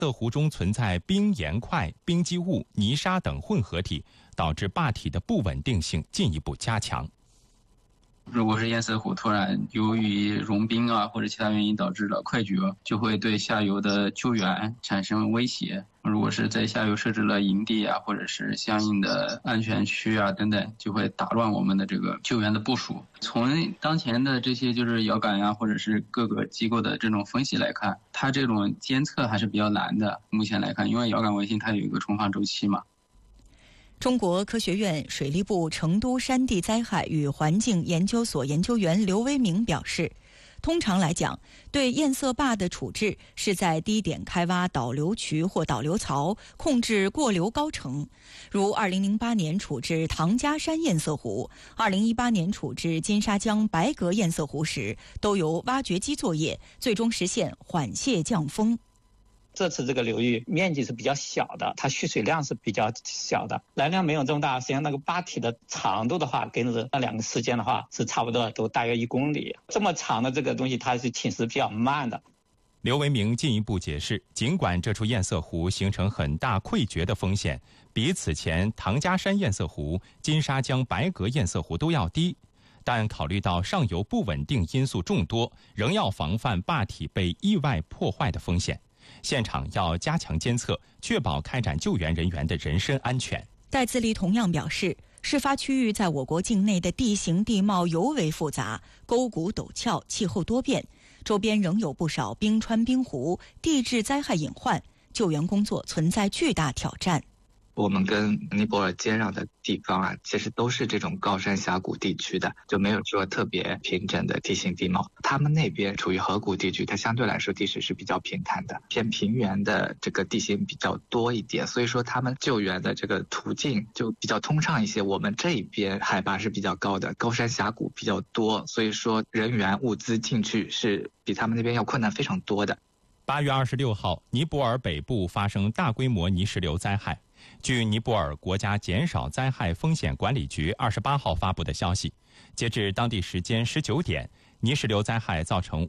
色湖中存在冰岩块、冰积物、泥沙等混合体，导致坝体的不稳定性进一步加强。 如果是堰塞湖突然由于融冰或者其他原因导致了溃决，就会对下游的救援产生威胁。如果是在下游设置了营地或者是相应的安全区等等，就会打乱我们的这个救援的部署。从当前的这些就是遥感或者是各个机构的这种分析来看，它这种监测还是比较难的。目前来看，因为遥感卫星它有一个重放周期嘛。 中国科学院水利部成都山地灾害与环境研究所研究员刘威明表示，通常来讲，对堰塞坝的处置是在低点开挖导流渠或导流槽，控制过流高程。如2008年处置唐家山堰塞湖，2018年处置金沙江白阁堰塞湖时，都由挖掘机作业，最终实现缓泄降风。 这次这个流域面积是比较小的，它蓄水量是比较小的，来量没有这么大。实际上那个坝体的长度的话，跟着那两个时间的话是差不多，都大约1公里。这么长的这个东西，它是侵蚀比较慢的。 刘维明进一步解释，尽管这处堰塞湖形成很大溃决的风险，比此前唐家山堰塞湖、金沙江白阁堰塞湖都要低，但考虑到上游不稳定因素众多，仍要防范坝体被意外破坏的风险。现场要加强监测，确保开展救援人员的人身安全。 戴自立同样表示，事发区域在我国境内的地形地貌尤为复杂，沟谷陡峭，气候多变，周边仍有不少冰川冰湖，地质灾害隐患，救援工作存在巨大挑战。 我们跟尼泊尔接壤的地方其实都是这种高山峡谷地区的，就没有说特别平整的地形地貌。他们那边处于河谷地区，它相对来说地势是比较平坦的，偏平原的这个地形比较多一点，所以说他们救援的这个途径就比较通畅一些。我们这边海拔是比较高的，高山峡谷比较多，所以说人员物资进去是比他们那边要困难非常多的。 8月26号，尼泊尔北部发生大规模泥石流灾害。据尼泊尔国家减少灾害风险管理局28号发布的消息，截至当地时间19点，泥石流灾害造成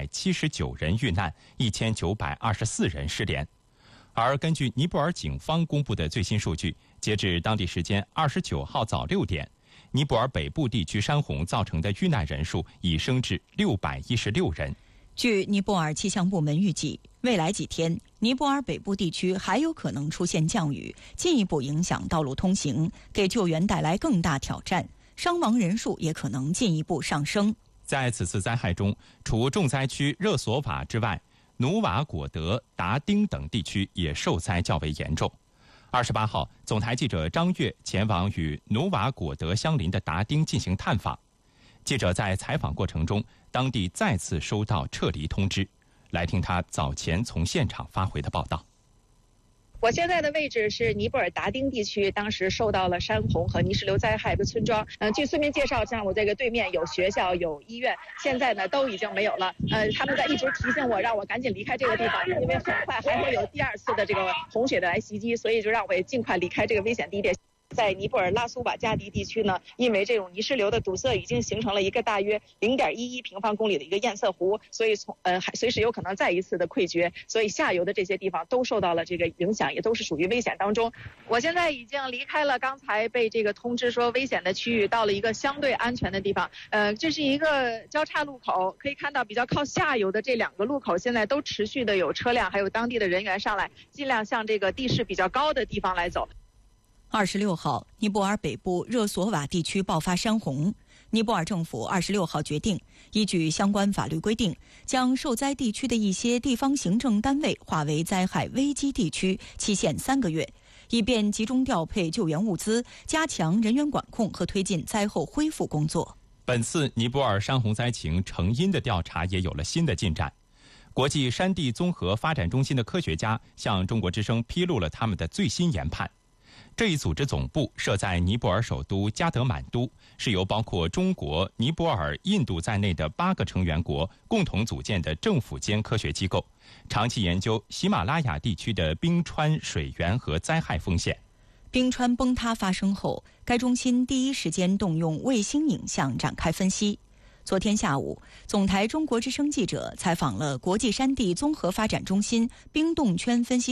579人遇难，1924人失联。而根据尼泊尔警方公布的最新数据，截至当地时间29号早6点，尼泊尔北部地区山洪造成的遇难人数已升至616人。 据尼泊尔气象部门预计，未来几天，尼泊尔北部地区还有可能出现降雨，进一步影响道路通行，给救援带来更大挑战，伤亡人数也可能进一步上升。 在此次灾害中，除重灾区热索瓦之外，努瓦果德、达丁等地区也受灾较为严重。28号，总台记者张悦前往与努瓦果德相邻的达丁进行探访。记者在采访过程中，当地再次收到撤离通知。来听他早前从现场发回的报道。 我现在的位置是尼泊尔达丁地区，当时受到了山洪和泥石流灾害的村庄。据村民介绍，像我这个对面有学校、有医院，现在呢都已经没有了。他们在一直提醒我，让我赶紧离开这个地方，因为很快还会有第2次的这个洪水的来袭击，所以就让我尽快离开这个危险地点。在尼泊尔拉苏瓦加迪地区呢，因为这种泥石流的堵塞，已经形成了一个大约0.11平方公里的一个堰塞湖，所以还随时有可能再一次的溃决，所以下游的这些地方都受到了这个影响，也都是属于危险当中。我现在已经离开了刚才被这个通知说危险的区域，到了一个相对安全的地方。这是一个交叉路口，可以看到比较靠下游的这2个路口现在都持续的有车辆还有当地的人员上来，尽量向这个地势比较高的地方来走。 26号，尼泊尔北部热索瓦地区爆发山洪。尼泊尔政府26号决定，依据相关法律规定，将受灾地区的一些地方行政单位划为灾害危机地区，期限3个月，以便集中调配救援物资，加强人员管控和推进灾后恢复工作。 本次尼泊尔山洪灾情成因的调查也有了新的进展。国际山地综合发展中心的科学家向中国之声披露了他们的最新研判。这一组织总部设在尼泊尔首都加德满都，是由包括中国、尼泊尔、印度在内的8个成员国共同组建的政府间科学机构，长期研究喜马拉雅地区的冰川、水源和灾害风险。 冰川崩塌发生后，该中心第一时间动用卫星影像展开分析。 昨天下午，总台中国之声记者采访了国际山地综合发展中心冰冻圈分析